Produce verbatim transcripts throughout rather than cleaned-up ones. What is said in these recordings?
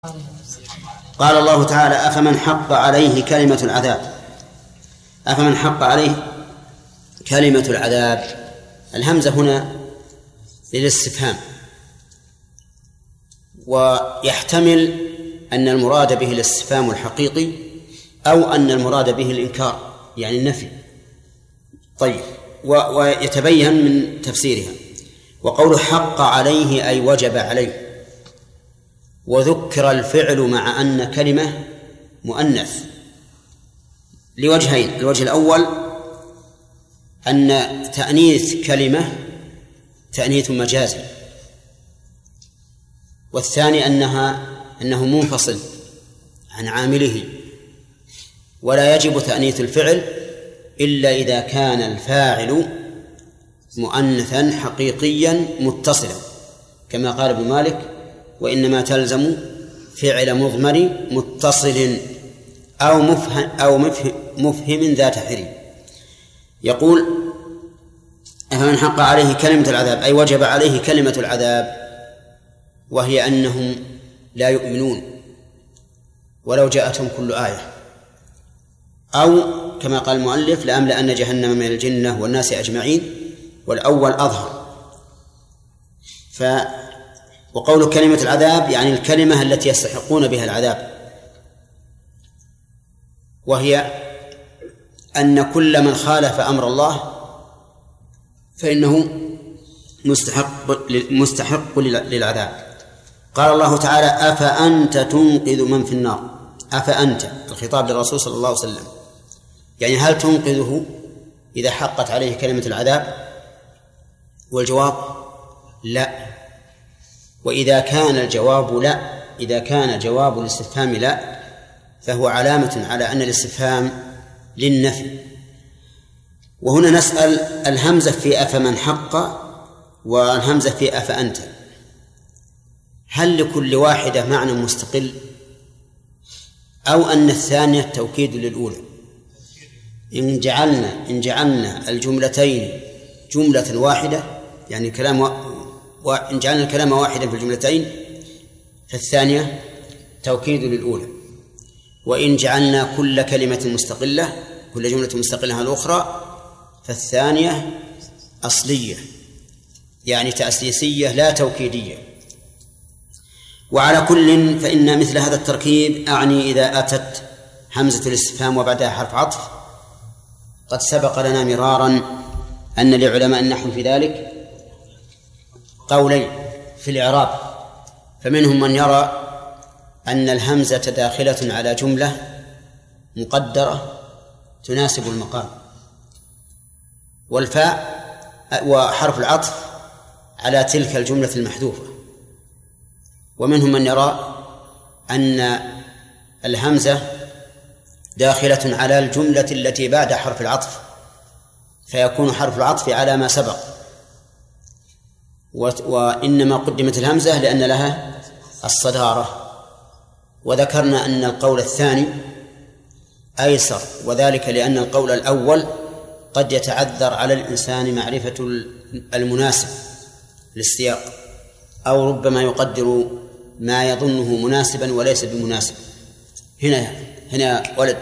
قال الله تعالى: أفمن حق عليه كلمة العذاب أفمن حق عليه كلمة العذاب. الهمزة هنا للاستفهام، ويحتمل أن المراد به الاستفهام الحقيقي أو أن المراد به الإنكار يعني النفي. طيب، ويتبين من تفسيرها. وقول حق عليه أي وجب عليه، وذكر الفعل مع أن كلمة مؤنث لوجهين: الوجه الأول أن تأنيث كلمة تأنيث مجازي، والثاني أنها أنه منفصل عن عامله، ولا يجب تأنيث الفعل إلا إذا كان الفاعل مؤنثا حقيقيا متصلا، كما قال ابن مالك: وإنما تلزم فعل مضمر متصل أو مفهم أو مفهم ذات حري. يقول: أفمن حق عليه كلمة العذاب أي وجب عليه كلمة العذاب، وهي أنهم لا يؤمنون ولو جاءتهم كل آية، أو كما قال المؤلف: لأملأن جهنم من الجنة والناس أجمعين، والأول أظهر. ف وقول كلمة العذاب يعني الكلمة التي يستحقون بها العذاب، وهي أن كل من خالف أمر الله فإنه مستحق مستحق للعذاب. قال الله تعالى: أفأنت تنقذ من في النار. أفأنت، الخطاب للرسول صلى الله عليه وسلم، يعني هل تنقذه إذا حقت عليه كلمة العذاب؟ والجواب لا. وإذا كان الجواب لا إذا كان جواب الاستفهام لا فهو علامة على أن الاستفهام للنفي. وهنا نسأل: الهمزة في أفمن حق والهمزة في أفأنت، هل لكل واحدة معنى مستقل، أو أن الثانية توكيد للأولى؟ إن جعلنا إن جعلنا الجملتين جملة واحدة، يعني كلام و... وإن جعلنا الكلام واحدا في الجملتين فالثانية توكيد للأولى، وإن جعلنا كل كلمة مستقلة كل جملة مستقلة عن الأخرى فالثانية أصلية، يعني تأسيسية لا توكيدية. وعلى كل فإن مثل هذا التركيب أعني إذا أتت همزة الاستفهام وبعدها حرف عطف. قد سبق لنا مرارا أن لعلماء النحو في ذلك قولين في الإعراب، فمنهم من يرى أن الهمزة داخلة على جملة مقدرة تناسب المقام، والفاء وحرف العطف على تلك الجملة المحذوفة، ومنهم من يرى أن الهمزة داخلة على الجملة التي بعد حرف العطف، فيكون حرف العطف على ما سبق، وإنما قدمت الهمزة لأن لها الصدارة. وذكرنا أن القول الثاني أيسر، وذلك لأن القول الأول قد يتعذر على الإنسان معرفة المناسب للسياق، أو ربما يقدر ما يظنه مناسبا وليس بمناسب. هنا هنا ولد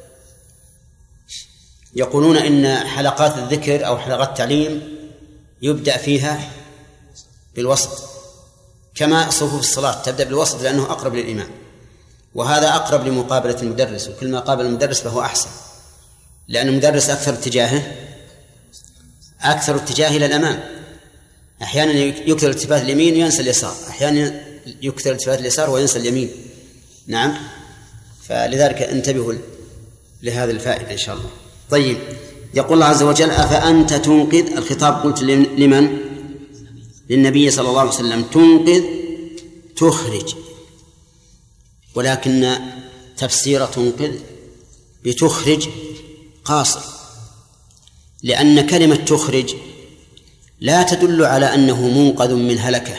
يقولون إن حلقات الذكر أو حلقات التعليم يبدأ فيها بالوسط، كما صفوف الصلاة تبدأ بالوسط لأنه أقرب للإمام، وهذا أقرب لمقابلة المدرس، وكل ما قابل المدرس فهو أحسن، لأن المدرس أكثر اتجاهه أكثر اتجاه إلى الأمام. أحيانا يكثر الالتفات اليمين وينسى اليسار، أحيانا يكثر الالتفات اليسار وينسى اليمين. نعم، فلذلك انتبهوا لهذه الفائدة إن شاء الله. طيب، يقول الله عز وجل: أفأنت تنقذ. الخطاب قلت لمن؟ للنبي صلى الله عليه وسلم. تنقذ تخرج، ولكن تفسير تنقذ بتخرج قاصر، لأن كلمة تخرج لا تدل على أنه منقذ من هلكة،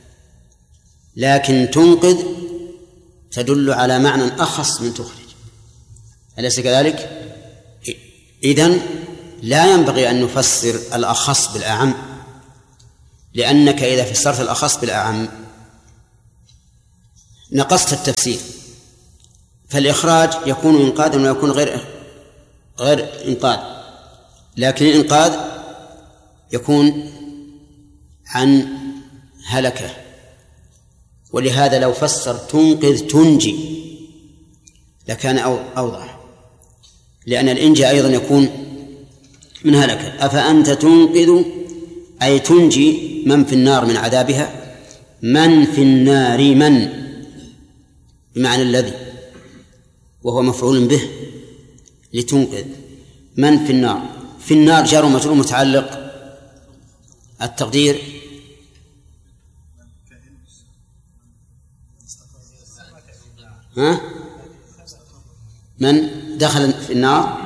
لكن تنقذ تدل على معنى أخص من تخرج، أليس كذلك؟ إذن لا ينبغي أن نفسر الأخص بالأعم، لأنك إذا فسرت الأخص بالأعم نقصت التفسير، فالإخراج يكون إنقاذا ويكون غير غير إنقاذ، لكن الإنقاذ يكون عن هلكة. ولهذا لو فسر تنقذ تنجي لكان أوضح، لأن الإنجاء أيضا يكون من هلكة. أفأنت تنقذ أي تنجي من في النار من عذابها، من في النار من بمعنى الذي، وهو مفعول به لتنقذ. من في النار، في النار جار ومجرور متعلق، التقدير ها من دخل في النار.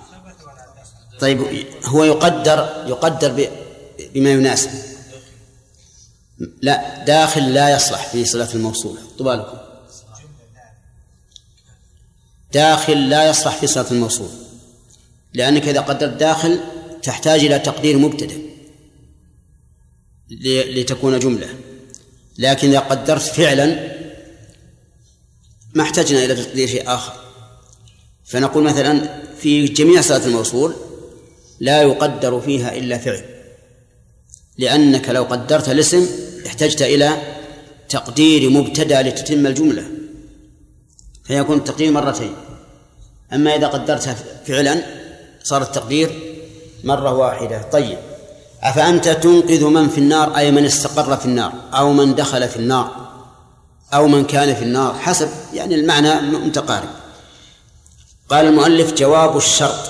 طيب هو يقدر يقدر بما يناسب. لا، داخل لا يصلح في صلة الموصول، طبالكم داخل لا يصلح في صلة الموصول، لأنك إذا قدرت داخل تحتاج إلى تقدير مبتدأ لتكون جملة، لكن إذا قدرت فعلا ما احتاجنا إلى تقدير شيء آخر. فنقول مثلا في جميع صلة الموصول لا يقدر فيها إلا فعل، لأنك لو قدرت الاسم احتجت إلى تقدير مبتدأ لتتم الجملة، فيكون التقدير مرتين. أما إذا قدرتها فعلا صار التقدير مرة واحدة. طيب، أفأنت تنقذ من في النار أي من استقر في النار أو من دخل في النار أو من كان في النار، حسب يعني المعنى متقارب. قال المؤلف جواب الشرط.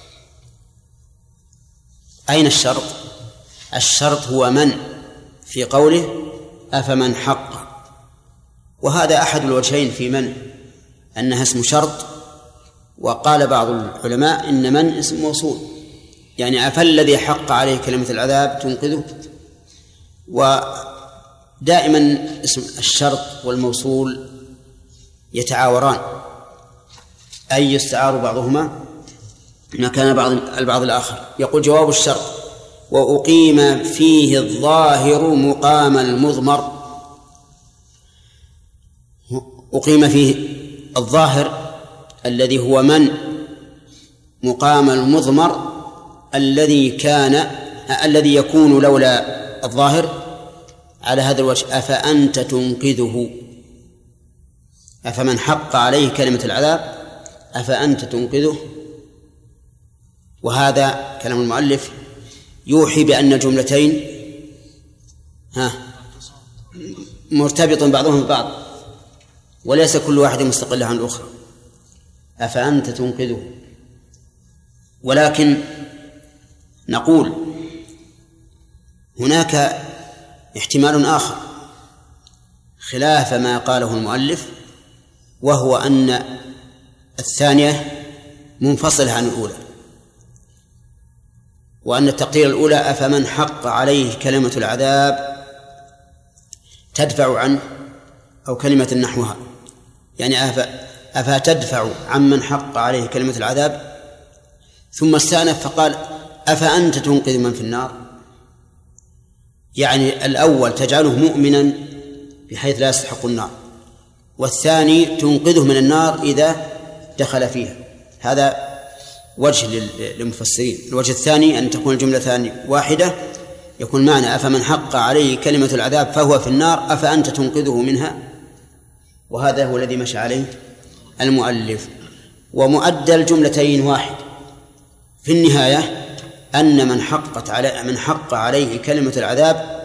أين الشرط؟ الشرط هو من في قوله أفمن حق، وهذا أحد الوجهين في من، أنها اسم شرط، وقال بعض العلماء إن من اسم موصول، يعني أفالذي حق عليه كلمة العذاب تنقذه. ودائما اسم الشرط والموصول يتعاوران، أي يستعار بعضهما مكان بعض البعض الآخر. يقول جواب الشرط وأقيم فيه الظاهر مقام المضمر. أقيم فيه الظاهر الذي هو من مقام المضمر الذي كان الذي يكون لولا الظاهر على هذا الوجه. أفأنت تنقذه، أفمن حق عليه كلمة العذاب أفأنت تنقذه. وهذا كلام المؤلف يوحي بأن الجملتين ها مرتبط بعضهم ببعض، وليس كل واحد مستقل عن الأخرى. أفأنت تنقذه، ولكن نقول هناك احتمال آخر خلاف ما قاله المؤلف، وهو أن الثانية منفصلة عن الأولى، وأن التقدير الأولى أفمن حق عليه كلمة العذاب تدفع عنه، أو كلمة نحوها، يعني أفا, أفا تدفع عمن حق عليه كلمة العذاب. ثم استأنف فقال أفأنت تنقذ من في النار، يعني الأول تجعله مؤمنا بحيث لا يستحق النار، والثاني تنقذه من النار إذا دخل فيها. هذا وجه للمفسرين. الوجه الثاني أن تكون الجملة ثانية واحدة، يكون معنى أفمن حق عليه كلمة العذاب فهو في النار أفأنت تنقذه منها، وهذا هو الذي مشى عليه المؤلف. ومؤدى الجملتين واحد في النهاية، أن من حقت على من حق عليه كلمة العذاب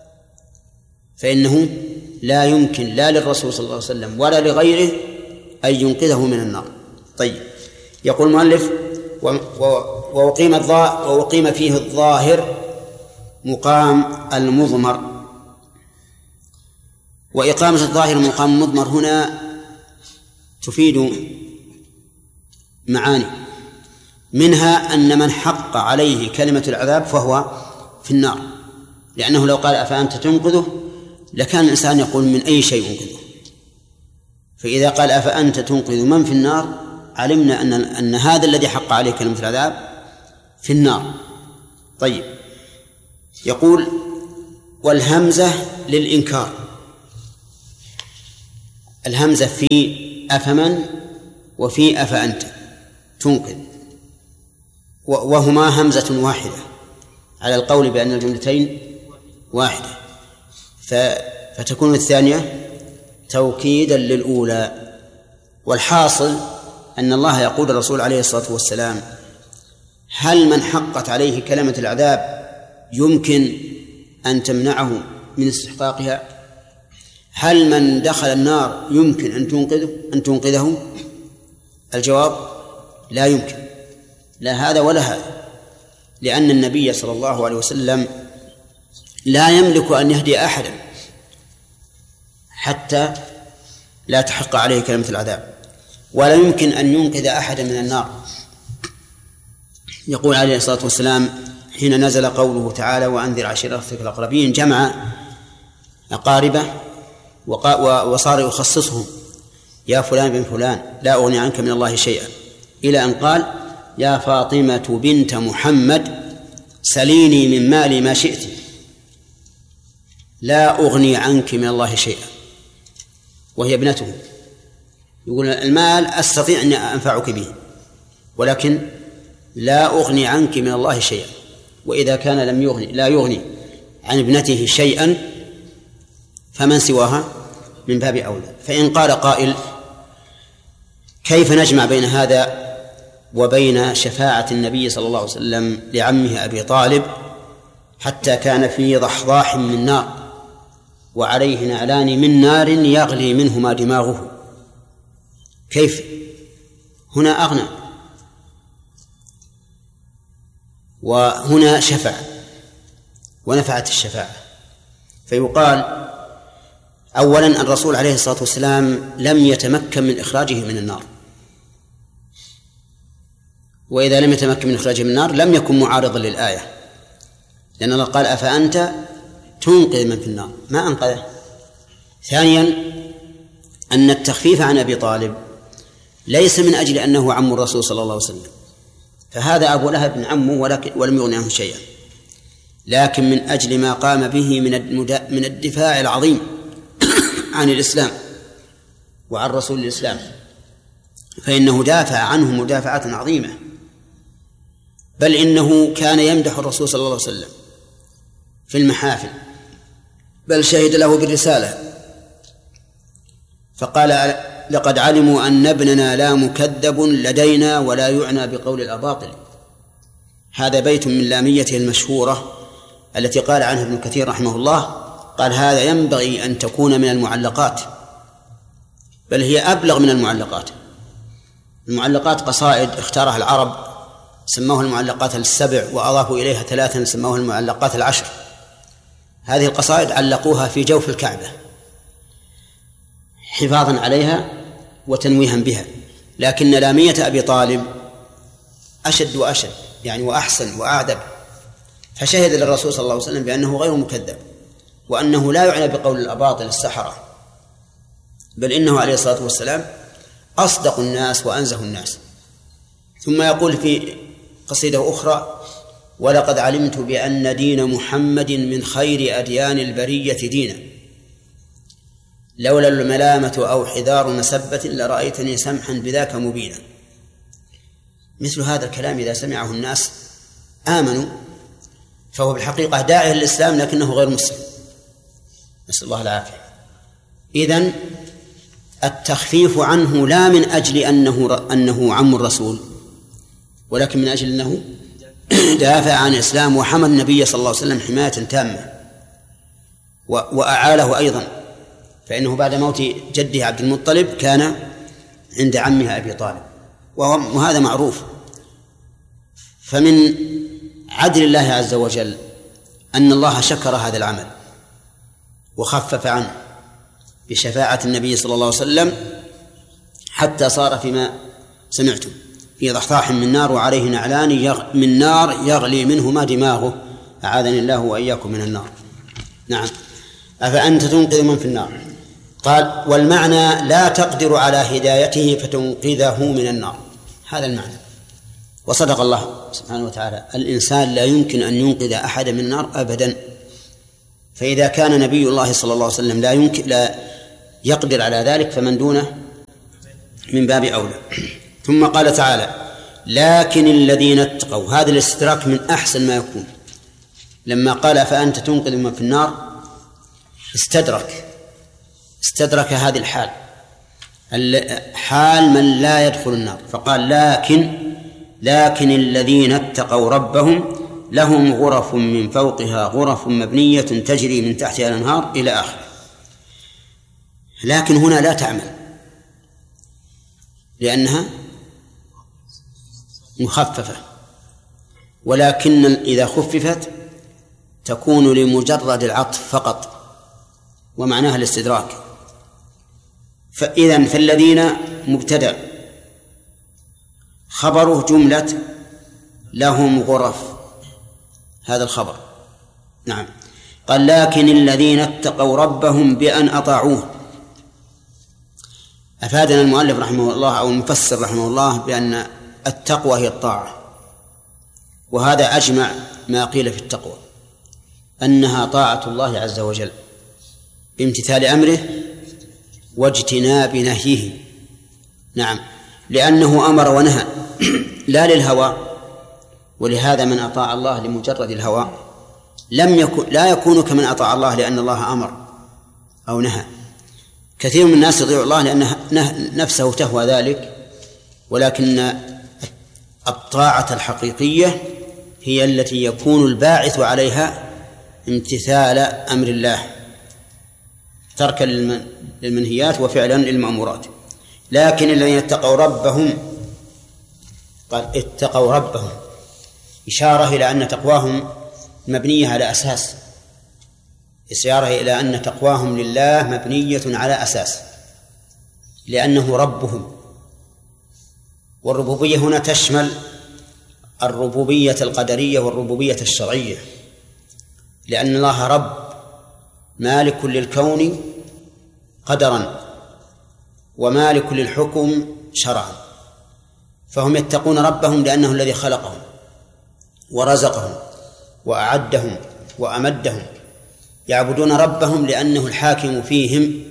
فإنه لا يمكن لا للرسول صلى الله عليه وسلم ولا لغيره أن ينقذه من النار. طيب، يقول المؤلف وأقيم وأقيم فيه الظاهر مقام المضمر. وإقامة الظاهر مقام المضمر هنا تفيد معاني، منها أن من حق عليه كلمة العذاب فهو في النار، لأنه لو قال أفأنت تنقذه لكان الإنسان يقول من أي شيء ينقذه، فإذا قال أفأنت تنقذ من في النار علمنا أن أن هذا الذي حق عليه كلمة العذاب في النار. طيب، يقول والهمزة للإنكار، الهمزة في أفمن وفي أفأنت تنقذ، وهما همزة واحدة على القول بأن الجملتين واحدة، فتكون الثانية توكيدا للأولى. والحاصل أن الله يقول الرسول عليه الصلاة والسلام: هل من حقت عليه كلمة العذاب يمكن أن تمنعه من استحقاقها؟ هل من دخل النار يمكن أن تنقذه أن تنقذه؟ الجواب: لا يمكن، لا هذا ولا هذا، لأن النبي صلى الله عليه وسلم لا يملك أن يهدي أحدا حتى لا تحق عليه كلمة العذاب، ولا يمكن أن ينقذ أحدا من النار. يقول عليه الصلاة والسلام حين نزل قوله تعالى: وأنذر عشيرتك الأقربين، جمع أقاربه وصار يخصصهم: يا فلان بن فلان لا أغني عنك من الله شيئا، إلى أن قال: يا فاطمة بنت محمد سليني من مالي ما شئت لا أغني عنك من الله شيئا، وهي ابنته. يقول: المال أستطيع أن أنفعك به، ولكن لا أغني عنك من الله شيئا. وإذا كان لم يغني لا يغني عن ابنته شيئا فمن سواها من باب أولى. فإن قال قائل: كيف نجمع بين هذا وبين شفاعة النبي صلى الله عليه وسلم لعمه أبي طالب حتى كان في ضحضاح من نار وعليه نعلان من نار يغلي منهما دماغه؟ كيف؟ هنا أغنى وهنا شفع ونفعت الشفاعة. فيقال أولا الرسول عليه الصلاة والسلام لم يتمكن من إخراجه من النار، وإذا لم يتمكن من إخراجه من النار لم يكن معارضا للآية، لأن الله قال: أفأنت تنقذ من في النار، ما أنقذه. ثانيا أن التخفيف عن أبي طالب ليس من أجل أنه عم الرسول صلى الله عليه وسلم، فهذا أبو لهب بن عمه ولم يغن عنه شيئا، لكن من أجل ما قام به من الدفاع العظيم عن الإسلام وعن رسول الإسلام، فإنه دافع عنه مدافعة عظيمة، بل إنه كان يمدح الرسول صلى الله عليه وسلم في المحافل، بل شهد له بالرسالة فقال: لقد علموا أن ابننا لا مكذب لدينا ولا يعنى بقول الأباطل. هذا بيت من لاميته المشهورة التي قال عنها ابن كثير رحمه الله، قال: هذا ينبغي أن تكون من المعلقات، بل هي أبلغ من المعلقات. المعلقات قصائد اختارها العرب سموها المعلقات السبع، وأضافوا إليها ثلاثا سموها المعلقات العشر. هذه القصائد علقوها في جوف الكعبة حفاظا عليها وتنويها بها، لكن لامية أبي طالب أشد وأشد يعني وأحسن وأعذب، فشهد للرسول صلى الله عليه وسلم بأنه غير مكذب، وأنه لا يعنى بقول الأباطل السحرة، بل إنه عليه الصلاة والسلام أصدق الناس وأنزه الناس. ثم يقول في قصيدة أخرى: ولقد علمت بأن دين محمد من خير أديان البرية دينا، لولا الملامة أو حذار مسبة لرأيتني سمحا بذاك مبينا. مثل هذا الكلام إذا سمعه الناس آمنوا، فهو بالحقيقة داعي للإسلام لكنه غير مسلم، نسأل الله العافية. إذن التخفيف عنه لا من أجل أنه, أنه عم الرسول، ولكن من أجل أنه دافع عن الإسلام وحمى النبي صلى الله عليه وسلم حماية تامة وأعاله أيضا، فإنه بعد موت جده عبد المطلب كان عند عمها أبي طالب، وهذا معروف. فمن عدل الله عز وجل أن الله شكر هذا العمل وخفف عنه بشفاعة النبي صلى الله عليه وسلم، حتى صار فيما سمعتم في ضحضاح من نار وعليه نعلان يغ... من نار يغلي منهما دماغه، أعاذني الله وإياكم من النار. نعم. أفأنت تنقذ من في النار؟ قال: والمعنى لا تقدر على هدايته فتنقذه من النار، هذا المعنى. وصدق الله سبحانه وتعالى، الإنسان لا يمكن أن ينقذ أحد من النار أبدا. فإذا كان نبي الله صلى الله عليه وسلم لا يمكن لا يقدر على ذلك فمن دونه من باب أولى. ثم قال تعالى لكن الذين اتقوا، هذا الاستدراك من أحسن ما يكون. لما قال فأنت تنقذ من في النار استدرك استدرك هذه الحال، حال من لا يدخل النار، فقال لكن لكن الذين اتقوا ربهم لهم غرف من فوقها غرف مبنية تجري من تحتها الأنهار إلى آخره. لكن هنا لا تعمل لأنها مخففة، ولكن إذا خففت تكون لمجرد العطف فقط ومعناها الاستدراك. فإذن فالذين مبتدأ خبره جملة لهم غرف، هذا الخبر. نعم. قال لكن الذين اتقوا ربهم بأن أطاعوه. أفادنا المؤلف رحمه الله أو المفسر رحمه الله بأن التقوى هي الطاعة، وهذا أجمع ما قيل في التقوى، أنها طاعة الله عز وجل بامتثال أمره واجتناب نهيه. نعم، لأنه أمر ونهى لا للهوى، ولهذا من أطاع الله لمجرد الهوى لم يكن لا يكون كمن أطاع الله لأن الله أمر أو نهى. كثير من الناس يطيع الله لأن نفسه تهوى ذلك، ولكن الطاعة الحقيقية هي التي يكون الباعث عليها امتثال أمر الله، تركا للمنهيات وفعلا للمأمورات. لكن الذين اتقوا ربهم، قال اتقوا ربهم، إشارة إلى أن تقواهم مبنية على أساس، إشارة إلى أن تقواهم لله مبنية على أساس، لأنه ربهم. والربوبية هنا تشمل الربوبية القدرية والربوبية الشرعية، لأن الله رب مالك للكون قدرا ومالك للحكم شرعا، فهم يتقون ربهم لأنه الذي خلقهم ورزقهم وأعدهم وأمدهم، يعبدون ربهم لأنه الحاكم فيهم،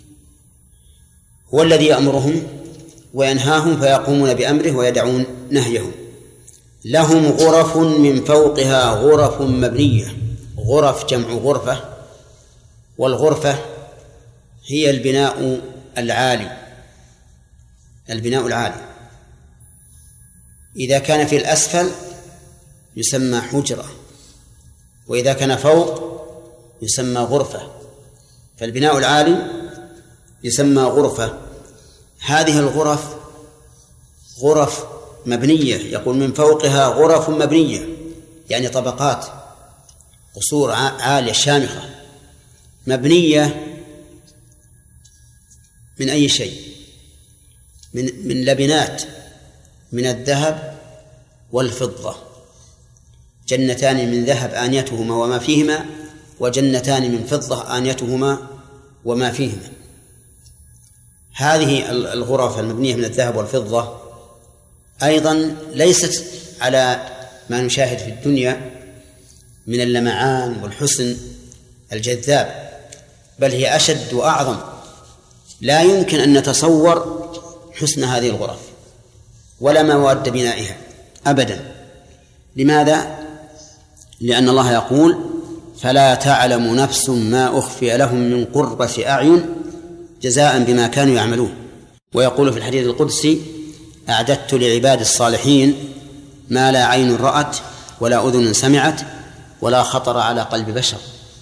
هو الذي يأمرهم وينهاهم فيقومون بأمره ويدعون نهيهم. لهم غرف من فوقها غرف مبنية. غرف جمع غرفة، والغرفة هي البناء العالي، البناء العالي إذا كان في الأسفل يسمى حجرة، وإذا كان فوق يسمى غرفة، فالبناء العالي يسمى غرفة. هذه الغرف غرف مبنية، يقول من فوقها غرف مبنية، يعني طبقات، قصور عالية شامخة مبنية من أي شيء؟ من من لبنات من الذهب والفضة، جنتان من ذهب آنيتهما وما فيهما، وجنتان من فضة آنيتهما وما فيهما. هذه الغرف المبنية من الذهب والفضة أيضا ليست على ما نشاهد في الدنيا من اللمعان والحسن الجذاب، بل هي أشد وأعظم. لا يمكن أن نتصور حسن هذه الغرف ولا مواد بنائها أبدا. لماذا؟ لأن الله يقول فلا تعلم نفس ما أخفي لهم من قرة أعين جزاء بما كانوا يعملون. ويقول في الحديث القدسي أعددت لعباد الصالحين ما لا عين رأت ولا أذن سمعت ولا خطر على قلب بشر.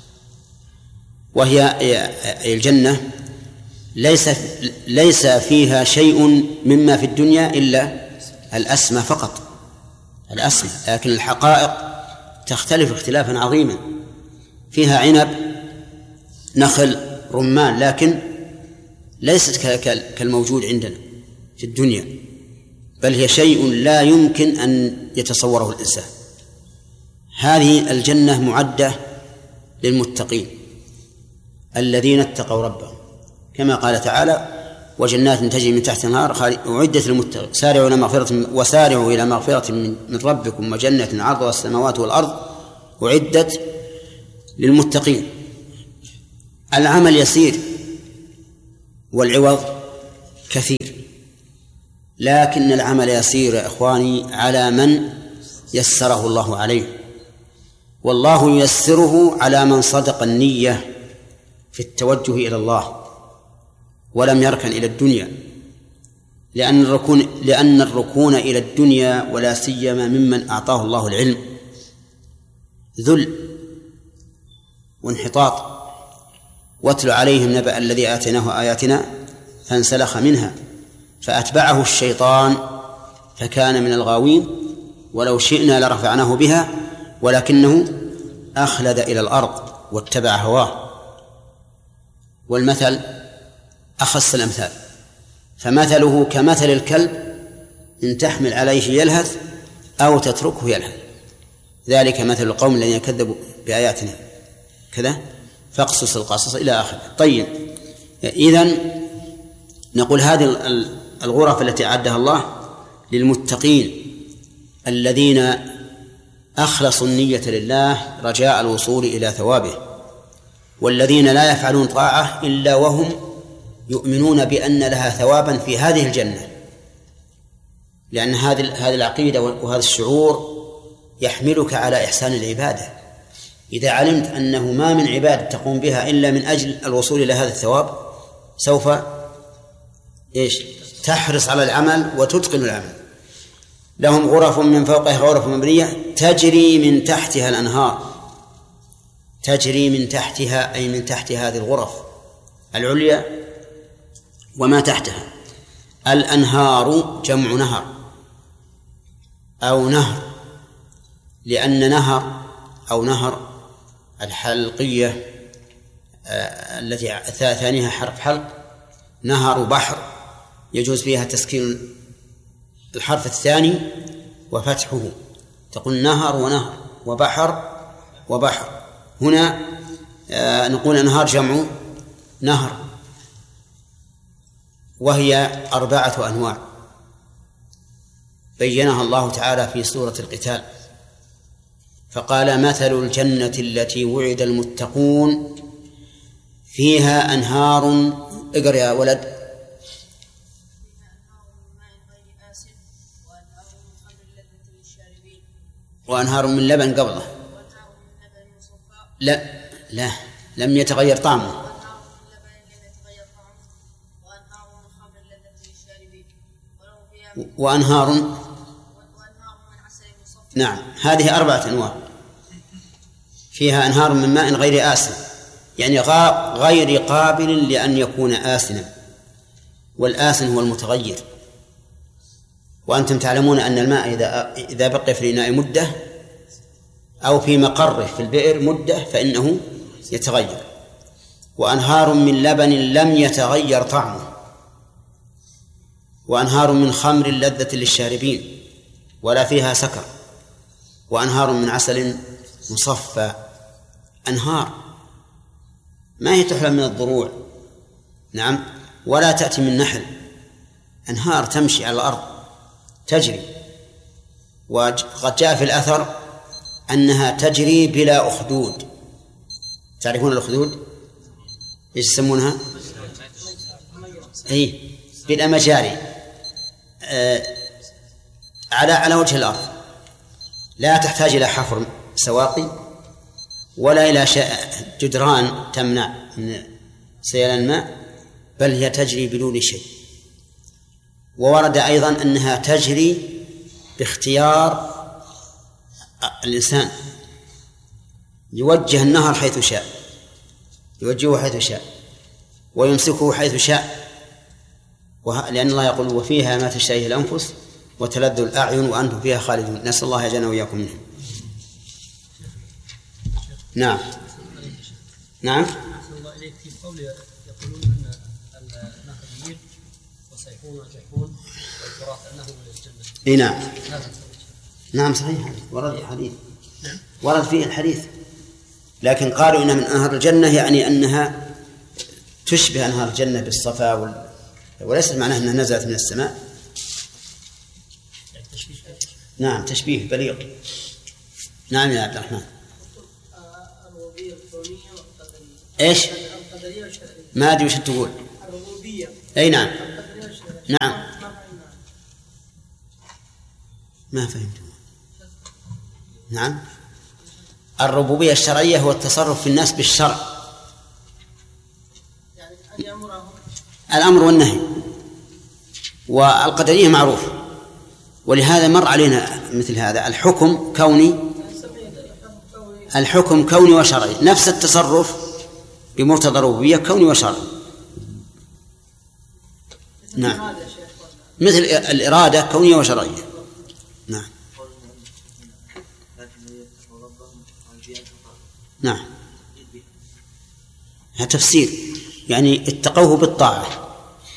وهي الجنة ليس ليس فيها شيء مما في الدنيا إلا الأسمى فقط، الأسمى، لكن الحقائق تختلف اختلافا عظيما. فيها عنب، نخل، رمان، لكن ليست كالموجود عندنا في الدنيا، بل هي شيء لا يمكن أن يتصوره الإنسان. هذه الجنة معدة للمتقين الذين اتقوا ربهم، كما قال تعالى وجنات تجري من تحت الأنهار أعدت للمتقين سارعوا إلى مغفرة وسارعوا إلى مغفرة من ربكم وجنة عرضها السماوات والأرض أعدت للمتقين. العمل يسير والعوض كثير، لكن العمل يسير يا إخواني على من يسره الله عليه، والله ييسره على من صدق النية في التوجه إلى الله ولم يركن إلى الدنيا، لأن الركون لأن الركون إلى الدنيا ولا سيما ممن أعطاه الله العلم ذل وانحطاط. واتل عليهم نبأ الذي آتيناه آياتنا فانسلخ منها فأتبعه الشيطان فكان من الغاوين ولو شئنا لرفعناه بها ولكنه أخلد إلى الأرض واتبع هواه. والمثل أخص الأمثال، فمثله كمثل الكلب إن تحمل عليه يلهث أو تتركه يلهث، ذلك مثل القوم الذين كذبوا بآياتنا كذا فاقصص القصص إلى آخره. طيب، إذن نقول هذه الغرف التي أعدها الله للمتقين الذين أخلصوا النية لله رجاء الوصول إلى ثوابه، والذين لا يفعلون طاعة إلا وهم يؤمنون بأن لها ثوابا في هذه الجنة، لأن هذه هذه العقيدة وهذا الشعور يحملك على إحسان العبادة. إذا علمت أنه ما من عبادة تقوم بها إلا من أجل الوصول إلى هذا الثواب سوف إيش تحرص على العمل وتتقن العمل. لهم غرف من فوقها غرف مبنية تجري من تحتها الأنهار، تجري من تحتها أي من تحت هذه الغرف العليا وما تحتها. الأنهار جمع نهر أو نهر، لأن نهر أو نهر الحلقية آه التي ثانيها حرف حلق، نهر بحر يجوز فيها تسكين الحرف الثاني وفتحه، تقول نهر ونهر وبحر وبحر. هنا آه نقول أنهار جمع نهر، وهي أربعة أنواع بينها الله تعالى في سورة القتال، فقال مثل الجنة التي وعد المتقون فيها أنهار. اقرأ يا ولد. وأنهار من لبن قبله، لا لا لم يتغير طعمه، وأنهار نعم هذه أربعة أنواع. فيها أنهار من ماء غير آسن، يعني غير قابل لأن يكون آسنا، والآسن هو المتغير. وأنتم تعلمون أن الماء إذا إذا بقي في الإناء مدة أو في مقره في البئر مدة فإنه يتغير. وأنهار من لبن لم يتغير طعمه، وأنهار من خمر لذة للشاربين ولا فيها سكر، وأنهار من عسل مصفى. أنهار ما هي تحلى من الضروع، نعم، ولا تأتي من نحل، أنهار تمشي على الأرض تجري. وقد جاء في الأثر أنها تجري بلا أخدود. تعرفون الأخدود إيش يسمونها؟ أي بلا مجاري آه على على وجه الأرض، لا تحتاج إلى حفر سواقي ولا إلى جدران تمنع من سيلان الماء، بل هي تجري بدون شيء. وورد أيضا أنها تجري باختيار الإنسان، يوجه النهر حيث شاء، يوجهه حيث شاء ويمسكه حيث شاء، لأن الله يقول وفيها ما تشتهيه الأنفس وتلذ الأعين وأنتم فيها خالدون. نسأل الله يجعلنا وإياكم منهم. نعم نعم. في قول يقولون أن نهر النيل وسيحون وجيحون والفرات أنه من الجنة. إيه نعم نعم صحيح، ورد الحديث ورد فيه الحديث، لكن قالوا إن من أنهار الجنة يعني أنها تشبه أنهار الجنة بالصفا وال... وليس معناه أنها نزلت من السماء. نعم تشبيه بليغ. نعم يا عبد الرحمن. ايش؟ ما ادري وش تقول. الربوبيه أي نعم نعم ما فهمت. نعم الربوبية الشرعية هو التصرف في الناس بالشرع، الأمر والنهي، والقدرية معروف، ولهذا مر علينا مثل هذا الحكم كوني، الحكم كوني وشرعي، نفس التصرف بمقتضى الربوبية كوني وشرعي. نعم مثل الإرادة كونية وشرعية. نعم نعم هذا تفسير، يعني اتقوه بالطاعة.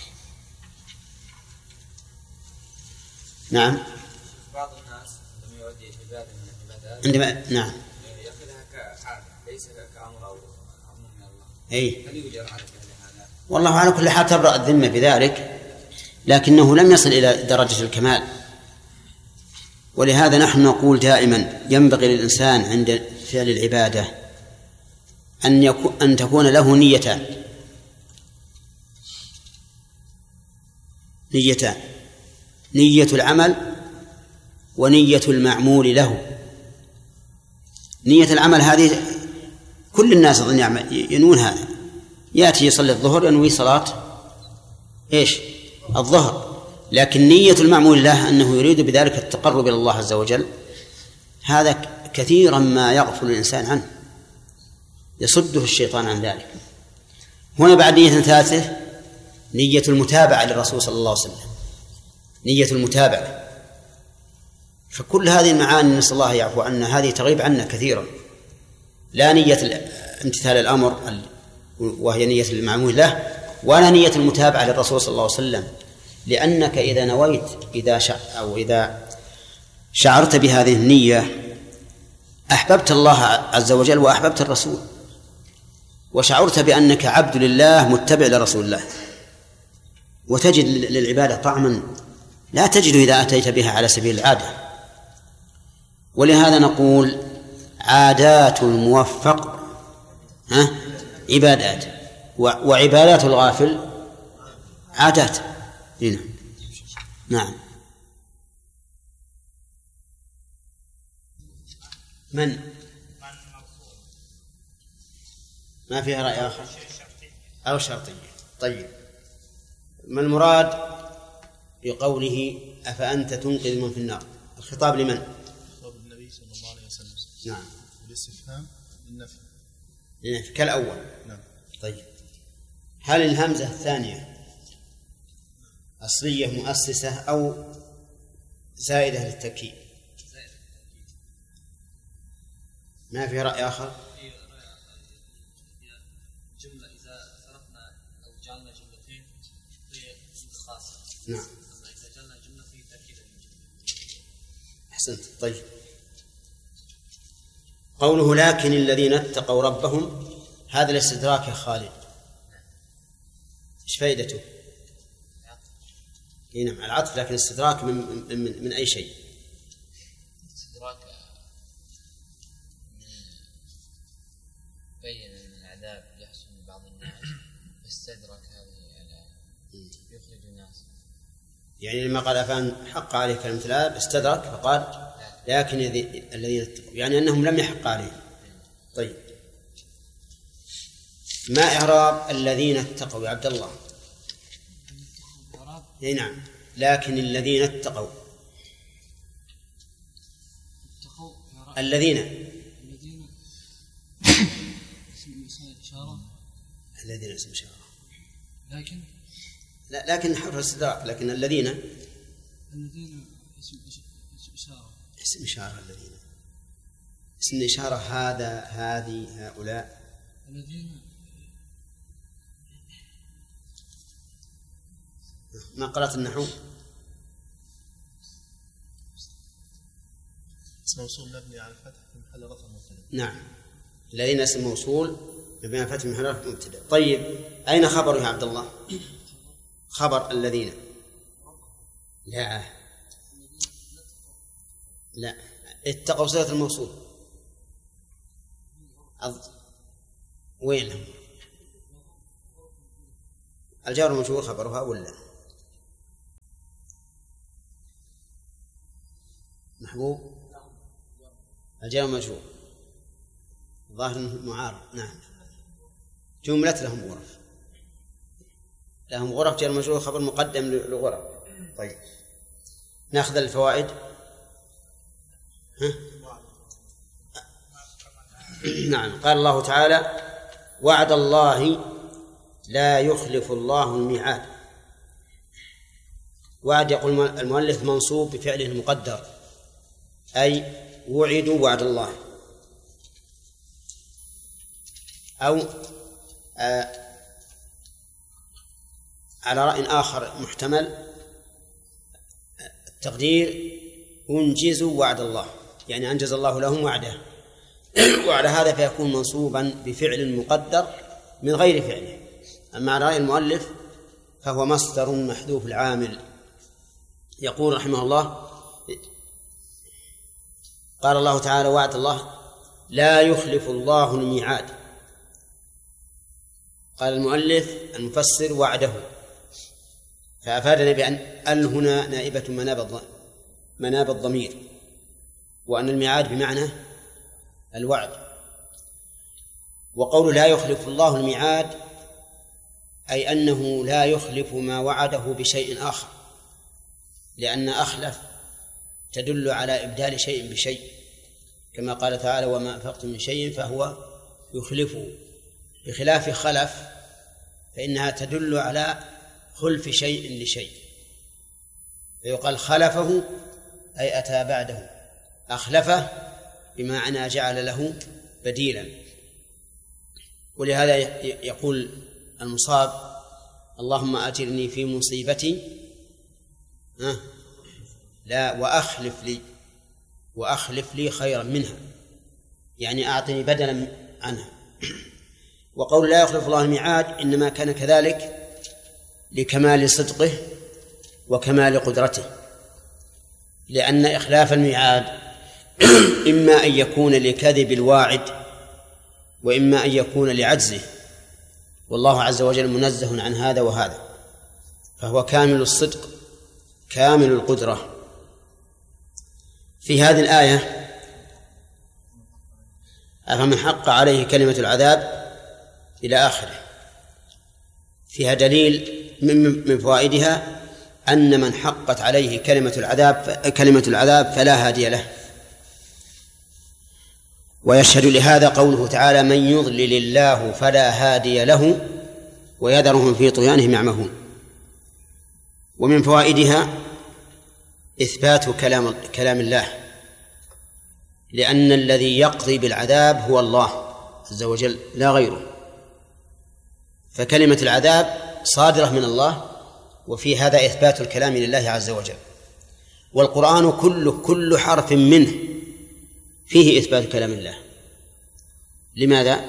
نعم بعض الناس عندما يؤدي عبادة من العبادات عندما نعم يأخذها كعادة ليس كأمر أو أمر من الله. أي هل يوجد عادة لهذا؟ والله على كل حال تبرأ الذمة بذلك، لكنه لم يصل إلى درجة الكمال. ولهذا نحن نقول دائما ينبغي للإنسان عند فعل العبادة أن يكون أن تكون له نيتان نيتان نية العمل ونية المعمول له. نية العمل هذه كل الناس ينوون هذا، يأتي يصلي الظهر ينوي صلاة إيش الظهر، لكن نية المعمول له أنه يريد بذلك التقرب إلى الله عز وجل، هذا كثيرا ما يغفل الإنسان عنه، يصده الشيطان عن ذلك. هنا بعد نية ثالثة نية المتابعة للرسول صلى الله عليه وسلم، نية المتابعة. فكل هذه المعاني نسأل الله يعفو عنا، هذه تغيب عنا كثيرا. لا نية امتثال الأمر وهي نية المعمول له، ولا نية المتابعة للرسول صلى الله عليه وسلم، لأنك إذا نويت إذا شع أو إذا شعرت بهذه النية أحببت الله عز وجل وأحببت الرسول، وشعرت بأنك عبد لله متبع لرسول الله، وتجد للعبادة طعما لا تجد إذا أتيت بها على سبيل العادة. ولهذا نقول عادات الموفق ها عبادات، وعبادات الغافل عادات. هنا نعم من ما فيها رأي آخر أو شرطية. طيب ما المراد بقوله أفأنت تنقذ من في النار؟ الخطاب لمن؟ خطاب النبي صلى الله عليه وسلم. نعم والاستفهام للنفي للنفي كالأول. نعم. طيب هل الهمزة الثانية أصلية مؤسسة أو زائدة للتأكيد؟ ما في رأي آخر؟ جملة إذا فرقنا أو جعلنا جملتين هي جملة خاصة. نعم. أما إذا جعلنا جملة في تأكيد الجملة. أحسنت. طيب قوله لكن الذين اتقوا ربهم، هذا الاستدراك يا خالد إيش فائدته؟ نعم العطف، لكن الاستدراك من, من, من أي شيء؟ استدراك بين أن العذاب يحصل من بعض الناس، استدرك هذه على يخرج الناس، يعني لما قال أفان حق عليه كلمة الآب استدرك فقال لكن الذين اتقوا، يعني أنهم لم يحق عليهم. طيب ما إعراب الذين اتقوا يا عبد الله؟ اي نعم لكن الذين اتقوا الذين الذين اسم إشارة الذين اسم إشارة لكن لا لكن حرف استدراك، لكن الذين الذين اسم إشارة اسم إشارة الذين اسم إشارة هذا هذه هؤلاء الذين ما قرأت النحو اسم موصول مبني على الفتح في محل رفع مبتدأ. نعم الذين اسم موصول مبني على الفتح في محل رفع مبتدأ. طيب أين خبر يا عبد الله؟ خبر الذين لا لا اتقوا صيغة الموصول أض... وين الجار والمجرور خبرها ولا محبوب؟ الجار والمجرور ظاهر معارض. نعم جملة لهم غرف، لهم غرف جار والمجرور خبر مقدم لغرف. طيب ناخذ الفوائد. ها؟ نعم قال الله تعالى وعد الله لا يخلف الله الميعاد. وعد يقول المؤلف منصوب بفعله المقدر، أي وعدوا وعد الله، أو آه على رأي آخر محتمل التقدير انجزوا وعد الله، يعني أنجز الله لهم وعده. وعلى هذا فيكون منصوبا بفعل مقدر من غير فعله. أما على رأي المؤلف فهو مصدر محذوف العامل. يقول رحمه الله قال الله تعالى وعد الله لا يخلف الله الميعاد. قال المؤلف المفسر وعده، فأفادنا بأن ال هنا نائبة مناب مناب الضمير، وأن الميعاد بمعنى الوعد. وقول لا يخلف الله الميعاد أي أنه لا يخلف ما وعده بشيء آخر، لأن أخلف تدل على إبدال شيء بشيء، كما قال تعالى وما أنفقتم من شيء فهو يخلفه، بخلاف خلف فإنها تدل على خلف شيء لشيء، فيقال خلفه أي أتى بعده، أخلفه بمعنى جعل له بديلا. ولهذا يقول المصاب اللهم أجرني في مصيبتي أه لا وأخلف لي وأخلف لي خيرا منها، يعني أعطني بدلا عنها. وقول لا يخلف الله الميعاد إنما كان كذلك لكمال صدقه وكمال قدرته، لأن إخلاف الميعاد إما أن يكون لكذب الواعد وإما أن يكون لعجزه، والله عز وجل منزه عن هذا وهذا، فهو كامل الصدق كامل القدرة. في هذه الآية أفمن حق عليه كلمة العذاب إلى آخره، فيها دليل من فوائدها أن من حقت عليه كلمة العذاب كلمة العذاب فلا هادي له. ويشهد لهذا قوله تعالى من يضلل الله فلا هادي له ويذرهم في طغيانهم يعمهون. ومن فوائدها إثبات كلام كلام الله، لأن الذي يقضي بالعذاب هو الله عز وجل لا غيره، فكلمة العذاب صادرة من الله، وفي هذا إثبات الكلام لله عز وجل. والقرآن كله كل حرف منه فيه إثبات كلام الله. لماذا؟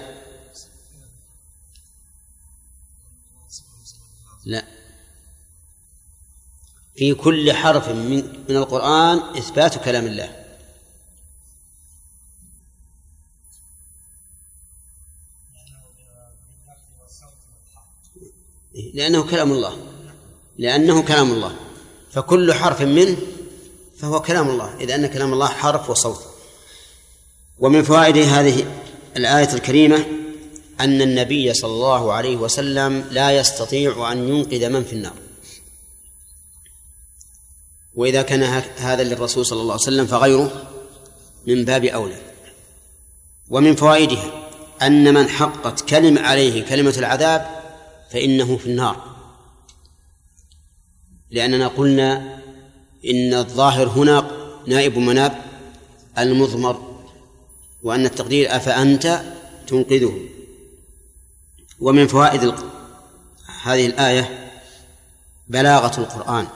لا، في كل حرف من من القرآن إثبات كلام الله. لأنه كلام الله لأنه كلام الله فكل حرف منه فهو كلام الله، إذ أن كلام الله حرف وصوت. ومن فوائد هذه الآية الكريمة أن النبي صلى الله عليه وسلم لا يستطيع أن ينقذ من في النار، وإذا كان هذا للرسول صلى الله عليه وسلم فغيره من باب أولى. ومن فوائدها أن من حقت كلمة عليه كلمة العذاب فإنه في النار، لأننا قلنا إن الظاهر هنا نائب مناب المضمر، وأن التقدير أفأنت تنقذه. ومن فوائد هذه الآية بلاغة القرآن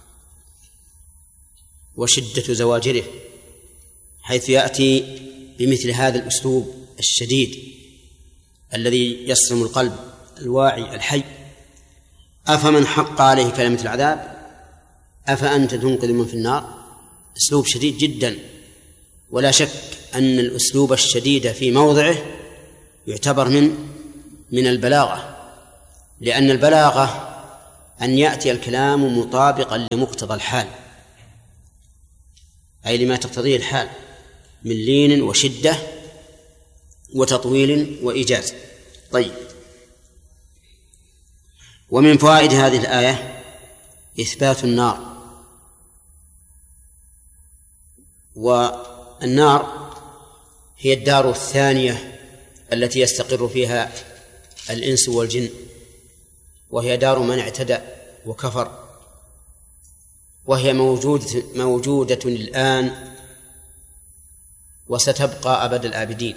وشدة زواجره، حيث يأتي بمثل هذا الأسلوب الشديد الذي يصرم القلب الواعي الحي. أفمن حق عليه كلمة العذاب أفأنت تنقذ من في النار، أسلوب شديد جدا. ولا شك أن الأسلوب الشديد في موضعه يعتبر من من البلاغة، لأن البلاغة أن يأتي الكلام مطابقا لمقتضى الحال، أي لما تقتضيه الحال من لين وشدة وتطويل وإيجاز. طيب، ومن فوائد هذه الآية إثبات النار. والنار هي الدار الثانية التي يستقر فيها الإنس والجن، وهي دار من اعتدى وكفر، وهي موجودة, موجودة الآن وستبقى أبد الآبدين.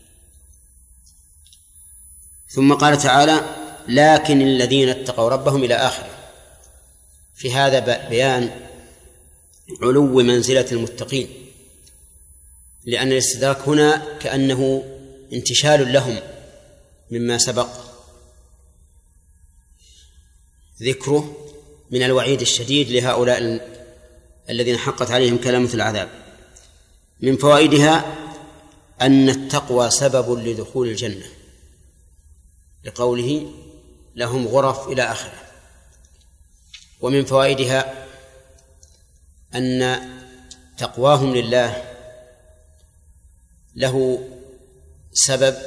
ثم قال تعالى: لكن الذين اتقوا ربهم إلى آخره. في هذا بيان علو منزلة المتقين، لأن الاستدراك هنا كأنه انتشال لهم مما سبق ذكره من الوعيد الشديد لهؤلاء الذين حقت عليهم كلمة العذاب. من فوائدها أن التقوى سبب لدخول الجنة، لقوله: لهم غرف إلى آخره. ومن فوائدها أن تقواهم لله له سبب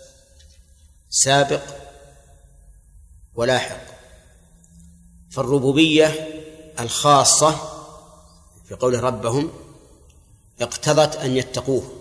سابق ولاحق. فالربوبية الخاصة في قول ربهم اقتضت أن يتقوه،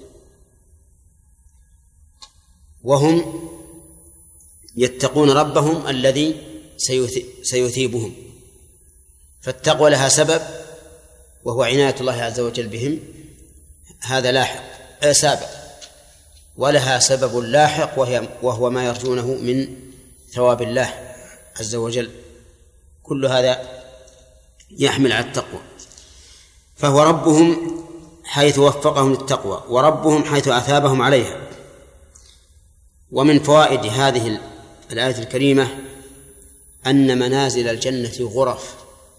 وهم يتقون ربهم الذي سيثيبهم. فالتقوى لها سبب وهو عناية الله عز وجل بهم، هذا لاحق آه سابق، ولها سبب لاحق وهي وهو ما يرجونه من ثواب الله عز وجل. كل هذا يحمل على التقوى. فهو ربهم حيث وفقهم للتقوى، وربهم حيث أثابهم عليها. ومن فوائد هذه الآية الكريمة أن منازل الجنة غرف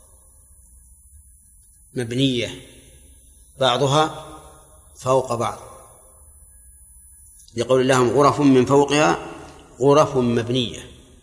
مبنية بعضها فوق بعض، يقول لهم غرف من فوقها غرف مبنية.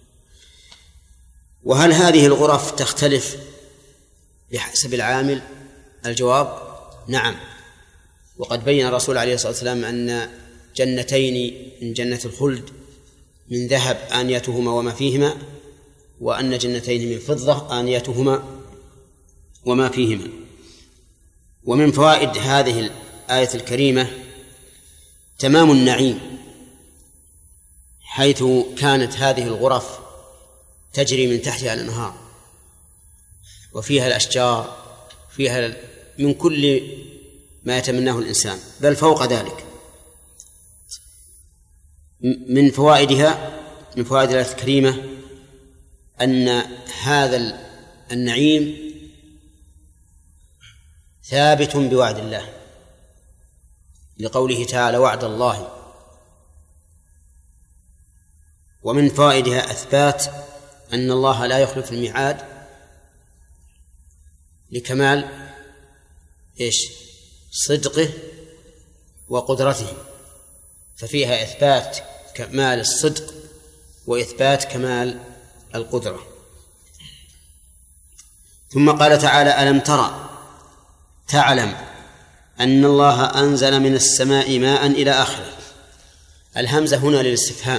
وهل هذه الغرف تختلف بحسب العامل؟ الجواب: نعم. وقد بين الرسول عليه الصلاة والسلام أن جنتين من جنة الخلد من ذهب آنيتهما وما فيهما، وأن جنتين من فضة آنيتهما وما فيهما. ومن فوائد هذه الآية الكريمة تمام النعيم، حيث كانت هذه الغرف تجري من تحتها الأنهار، وفيها الأشجار، فيها من كل ما يتمناه الإنسان، بل فوق ذلك. من فوائدها من فوائد الآية الكريمة أن هذا النعيم ثابت بوعد الله، لقوله تعالى: وعد الله. ومن فوائدها أثبات أن الله لا يخلف الميعاد لكمال إيش؟ صدقه وقدرته، ففيها إثبات كمال الصدق وإثبات كمال القدرة. ثم قال تعالى: ألم ترى تعلم أن الله أنزل من السماء ماء إلى آخره. الهمزة هنا للاستفهام،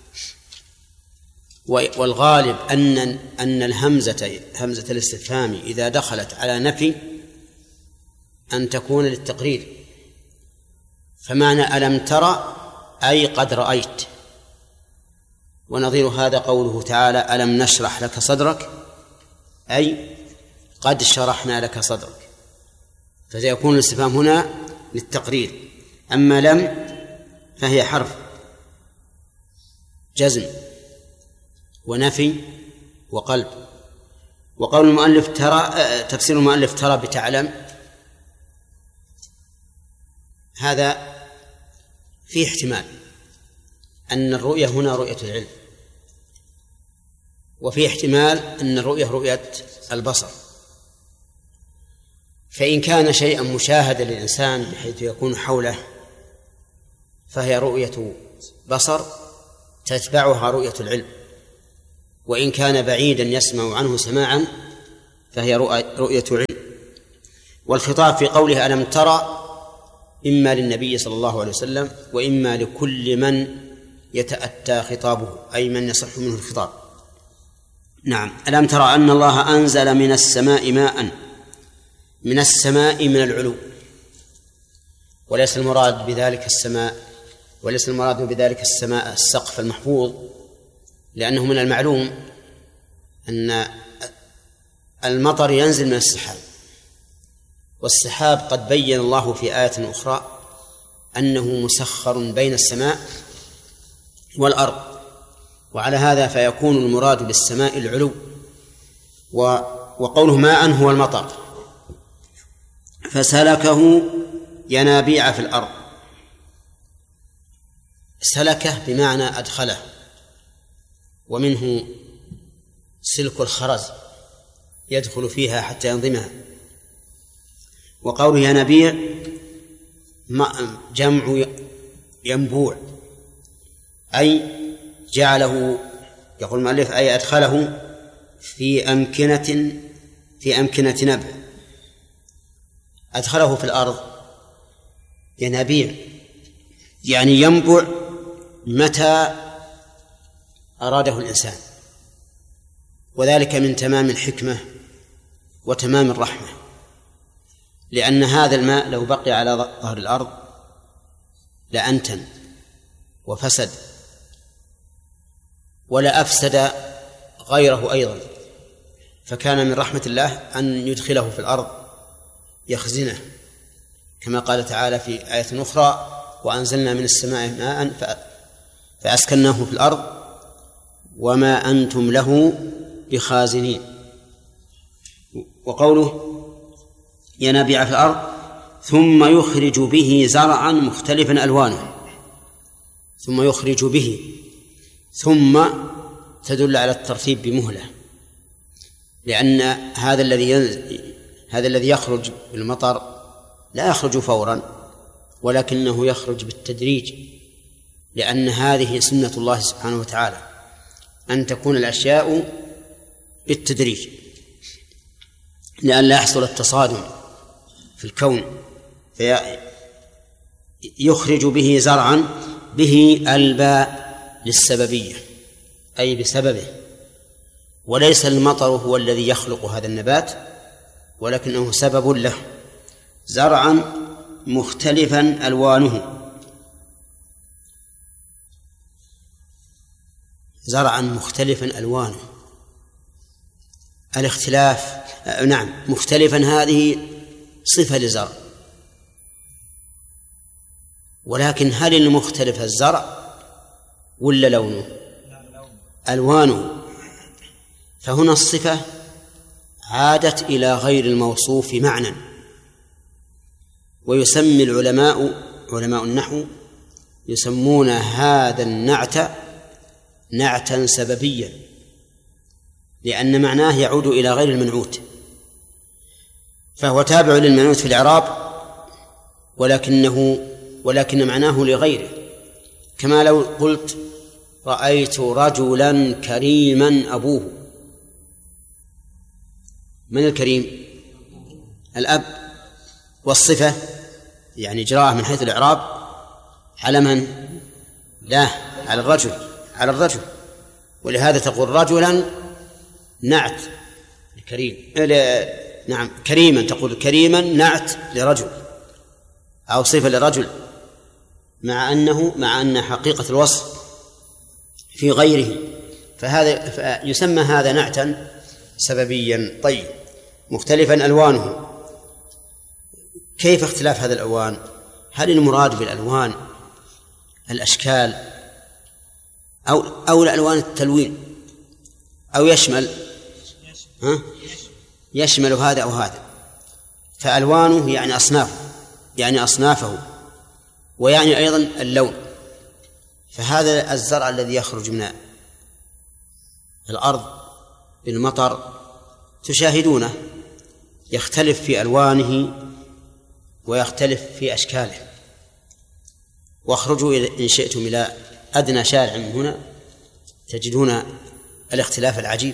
والغالب أن أن الهمزة همزة الاستفهام إذا دخلت على نفي أن تكون للتقرير. فمعنى ألم ترى أي قد رأيت. ونظير هذا قوله تعالى: ألم نشرح لك صدرك، أي قد شرحنا لك صدرك، فسيكون الاستفهام هنا للتقرير. أما لم فهي حرف جزم ونفي وقلب. وقول المؤلف ترى، تفسير المؤلف ترى بتعلم، هذا فيه احتمال أن الرؤية هنا رؤية العلم، وفيه احتمال أن الرؤية رؤية البصر. فإن كان شيئا مشاهدا للإنسان بحيث يكون حوله فهي رؤية بصر تتبعها رؤية العلم. وإن كان بعيدا يسمع عنه سماعا فهي رؤية علم. والخطاب في قوله ألم ترى إما للنبي صلى الله عليه وسلم وإما لكل من يتأتى خطابه، أي من يصح منه الخطاب. نعم. ألم ترى أن الله أنزل من السماء ماء، من السماء من العلو، وليس المراد بذلك السماء، وليس المراد بذلك السماء السقف المحفوظ، لأنه من المعلوم أن المطر ينزل من السحاب، والسحاب قد بين الله في آية أخرى أنه مسخر بين السماء والأرض، وعلى هذا فيكون المراد بالسماء العلو. وقوله ماء هو المطر. فسلكه ينابيع في الأرض، سلكه بمعنى أدخله، ومنه سلك الخرز يدخل فيها حتى ينظمها. وقوله ينابيع جمع ينبوع، أي جعله، يقول المؤلف أي أدخله في أمكنة في أمكنة نبع، أدخله في الأرض. ينابيع يعني ينبع متى أراده الإنسان، وذلك من تمام الحكمة وتمام الرحمة، لأن هذا الماء لو بقي على ظهر الأرض لأنتن وفسد، ولا أفسد غيره أيضا، فكان من رحمة الله أن يدخله في الأرض يخزنه، كما قال تعالى في آية أخرى وأنزلنا من السماء ماء فأسكناه في الأرض وما أنتم له بخازنين. وقوله ينابيع في الأرض ثم يخرج به زرعا مختلفا ألوانه، ثم يخرج به، ثم تدل على الترتيب بمهلة، لأن هذا الذي هذا الذي يخرج بالمطر لا يخرج فورا، ولكنه يخرج بالتدريج، لأن هذه سنة الله سبحانه وتعالى أن تكون الأشياء بالتدريج لأن لا يحصل التصادم في الكون. فيخرج به زرعا، به الباء للسببية أي بسببه، وليس المطر هو الذي يخلق هذا النبات ولكنه سبب له. زرعا مختلفا ألوانه، زرعا مختلفا ألوانه، الاختلاف نعم مختلفا هذه صفة لزرع، ولكن هل المختلف الزرع ولا لونه؟ ألوانه. فهنا الصفة عادت إلى غير الموصوف معنى، ويسمي العلماء علماء النحو يسمون هذا النعت نعتا سببيا، لأن معناه يعود إلى غير المنعوت، فهو تابع للمنعوت في الإعراب ولكنه ولكن معناه لغيره، كما لو قلت رأيت رجلا كريما أبوه. من الكريم؟ الأب. والصفة يعني إجراءه من حيث الإعراب على من؟ لا، على الرجل، على الرجل، ولهذا تقول رجلا نعت لكريم، نعم كريما، تقول كريما نعت لرجل أو صفة لرجل، مع أنه مع أن حقيقة الوصف في غيره، فهذا يسمى هذا نعتا سببيا. طيب، مختلفا ألوانه. كيف اختلاف هذه الألوان؟ هل المراد بالألوان الأشكال أو أو الألوان التلوين، أو يشمل ها؟ يشمل هذا أو هذا؟ فألوانه يعني أصنافه، يعني أصنافه، ويعني أيضا اللون. فهذا الزرع الذي يخرج من الأرض بالمطر تشاهدونه يختلف في ألوانه ويختلف في أشكاله. واخرجوا إن شئتم إلى أدنى شارع من هنا تجدون الاختلاف العجيب.